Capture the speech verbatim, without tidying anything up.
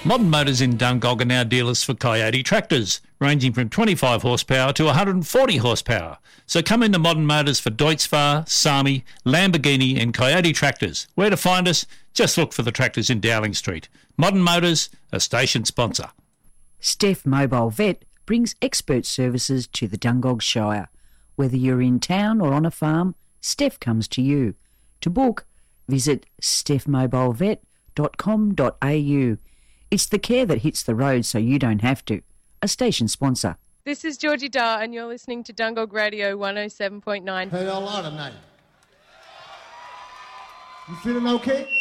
Modern Motors in Dungog are now dealers for Coyote tractors, ranging from twenty-five horsepower to one hundred forty horsepower. So come into Modern Motors for Deutz-Fahr, Sami, Lamborghini and Coyote tractors. Where to find us? Just look for the tractors in Dowling Street. Modern Motors, a station sponsor. Steph Mobile Vet brings expert services to the Dungog Shire. Whether you're in town or on a farm, Steph comes to you. To book, visit steph mobile vet dot com dot a u. It's the care that hits the road so you don't have to. A station sponsor. This is Georgie Dar and you're listening to Dungog Radio one oh seven point nine. Hey, all right tonight. You feeling okay?